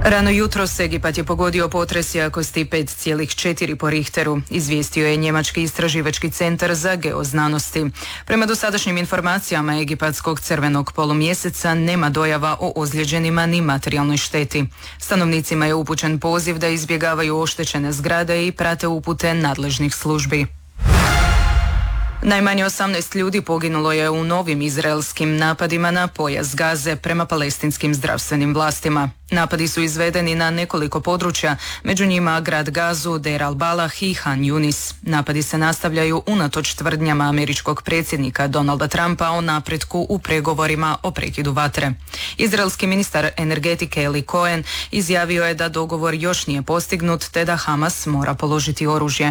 Rano jutros Egipat je pogodio potres jakosti 5,4 po Richteru, izvijestio je Njemački istraživački centar za geoznanosti. Prema dosadašnjim informacijama Egipatskog crvenog polumjeseca nema dojava o ozlijeđenima ni materijalnoj šteti. Stanovnicima je upućen poziv da izbjegavaju oštećene zgrade i prate upute nadležnih službi. Najmanje 18 ljudi poginulo je u novim izraelskim napadima na pojas Gaze prema palestinskim zdravstvenim vlastima. Napadi su izvedeni na nekoliko područja, među njima grad Gazu, Deir al-Balah i Han Yunis. Napadi se nastavljaju unatoč tvrdnjama američkog predsjednika Donalda Trumpa o napretku u pregovorima o prekidu vatre. Izraelski ministar energetike Eli Cohen izjavio je da dogovor još nije postignut te da Hamas mora položiti oružje.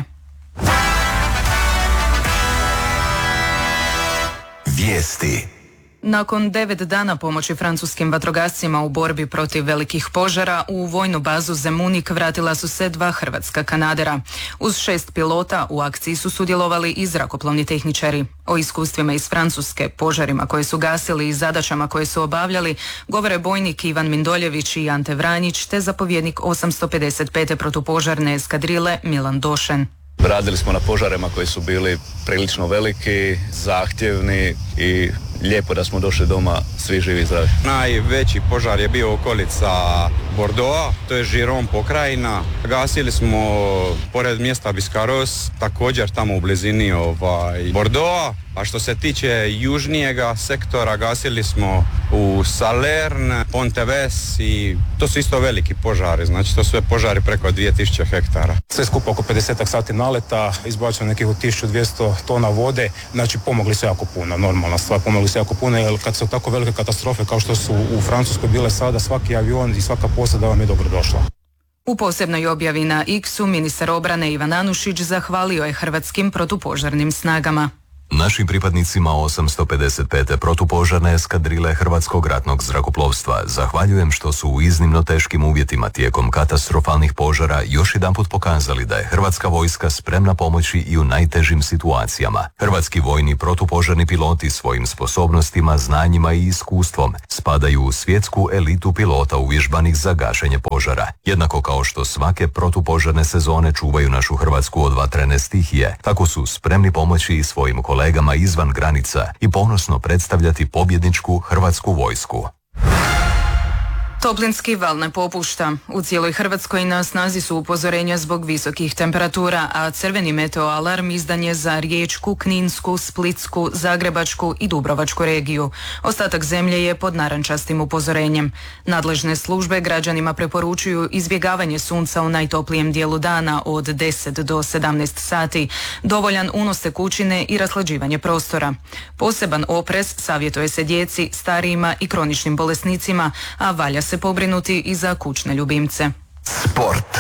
Vijesti. Nakon 9 dana pomoći francuskim vatrogascima u borbi protiv velikih požara, u vojnu bazu Zemunik vratila su se 2 hrvatska kanadera. Uz 6 pilota u akciji su sudjelovali i zrakoplovni tehničari. O iskustvima iz Francuske, požarima koje su gasili i zadaćama koje su obavljali, govore bojnik Ivan Mindoljević i Ante Vranjić te zapovjednik 855. protupožarne eskadrile Milan Došen. Radili smo na požarima koji su bili prilično veliki, zahtjevni i lijepo da smo došli doma svi živi i zdravi. Najveći požar je bio okolica Bordeaux, to je Giron pokrajina. Gasili smo pored mjesta Biscarros, također tamo u blizini Bordeaux. A što se tiče južnijega sektora, gasili smo u Salerne, Ponteves i to su isto veliki požari, znači to su sve požari preko 2000 hektara. Sve skupo oko 50 sati naleta, izbačeno nekih 1200 tona vode, znači pomogli se jako puno, normalna stvar, pomogli se jako puno, jer kad su tako velike katastrofe kao što su u Francuskoj bile sada, svaki avion i svaka posada vam je dobro došla. U posebnoj objavi na X-u ministar obrane Ivan Anušić zahvalio je hrvatskim protupožarnim snagama. Našim pripadnicima 855. protupožarne eskadrile Hrvatskog ratnog zrakoplovstva zahvaljujem što su u iznimno teškim uvjetima tijekom katastrofalnih požara još jedanput pokazali da je Hrvatska vojska spremna pomoći i u najtežim situacijama. Hrvatski vojni protupožarni piloti svojim sposobnostima, znanjima i iskustvom spadaju u svjetsku elitu pilota uvježbanih za gašenje požara. Jednako kao što svake protupožarne sezone čuvaju našu Hrvatsku od vatrene stihije, tako su spremni pomoći i svojim kolegama izvan granica i ponosno predstavljati pobjedničku hrvatsku vojsku. Toplinski val ne popušta. U cijeloj Hrvatskoj na snazi su upozorenja zbog visokih temperatura, a crveni meteoalarm izdan je za Riječku, Kninsku, Splitsku, Zagrebačku i Dubrovačku regiju. Ostatak zemlje je pod narančastim upozorenjem. Nadležne službe građanima preporučuju izbjegavanje sunca u najtoplijem dijelu dana od 10 do 17 sati, dovoljan unos tekućine i rashlađivanje prostora. Poseban oprez savjetuje se djeci, starijima i kroničnim bolesnicima, a valja se pobrinuti i za kućne ljubimce. Sport.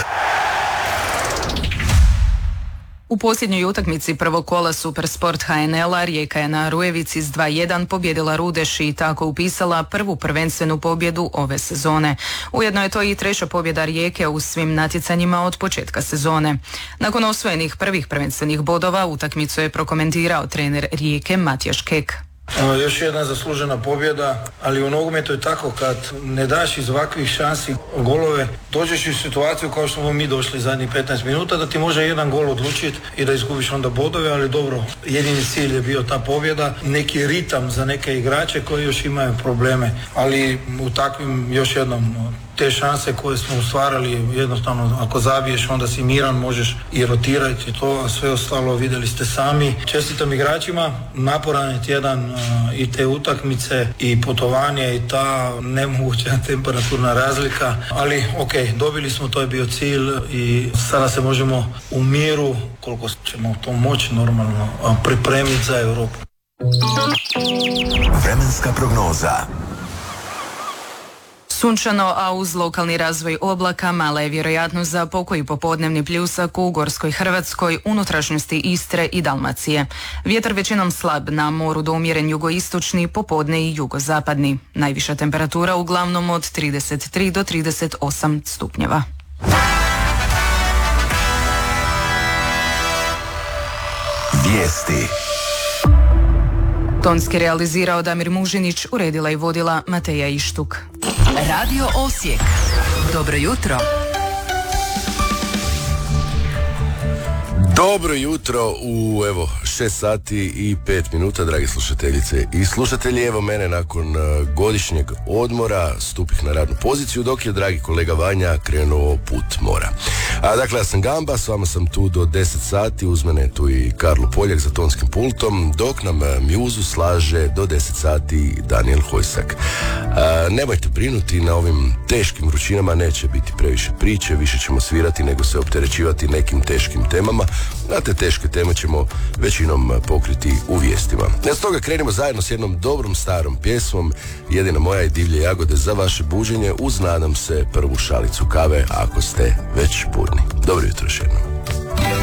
U posljednjoj utakmici prvog kola Supersport HNL-a Rijeka je na Rujevici s 2:1 pobjedila Rudeš i tako upisala prvu prvenstvenu pobjedu ove sezone. Ujedno je to i treća pobjeda Rijeke u svim natjecanjima od početka sezone. Nakon osvojenih prvih prvenstvenih bodova utakmicu je prokomentirao trener Rijeke Matijaš Kek. Još jedna zaslužena pobjeda, ali u nogometu je tako, kad ne daš iz ovakvih šansi golove, dođeš u situaciju kao što smo mi došli zadnjih 15 minuta, da ti može jedan gol odlučiti i da izgubiš onda bodove, ali dobro, jedini cilj je bio ta pobjeda, neki ritam za neke igrače koji još imaju probleme, ali u takvim, još jednom, te šanse koje smo stvarali, jednostavno ako zabiješ onda si miran, možeš i rotirati to, a sve ostalo vidjeli ste sami. Čestitam igračima, naporan je tjedan i te utakmice i putovanje i ta nemoguća temperaturna razlika, ali ok, dobili smo, to je bio cilj i sada se možemo u miru, koliko ćemo to moći normalno, pripremiti za Europu. Vremenska prognoza. Sunčano, a uz lokalni razvoj oblaka mala je vjerojatnost za pokoji popodnevni pljusak u Gorskoj Hrvatskoj, unutrašnjosti Istre i Dalmacije. Vjetar većinom slab, na moru do umjeren jugoistočni, popodne i jugozapadni. Najviša temperatura uglavnom od 33 do 38 stupnjeva. Vijesti. Tonski realizirao Damir Mužinić, uredila i vodila Mateja Ištuk. Radio Osijek. Dobro jutro. Dobro jutro u 6 sati i 5 minuta, dragi slušateljice i slušatelji. Evo mene nakon godišnjeg odmora stupih na radnu poziciju, dok je dragi kolega Vanja krenuo put mora. Dakle, ja sam Gamba, s vama sam tu do 10 sati, uz mene tu i Karlo Poljak za tonskim pultom, dok nam mjuzu slaže do 10 sati Daniel Hojsak. Nemojte brinuti, na ovim teškim vrućinama neće biti previše priče, više ćemo svirati nego se opterećivati nekim teškim temama, a te teške teme ćemo većinom pokriti u vijestima. Stoga krenimo zajedno s jednom dobrom starom pjesmom, Jedina moja i divlje jagode, za vaše buđenje uz, nadam se, prvu šalicu kave ako ste već budni. Dobro jutro još jednom.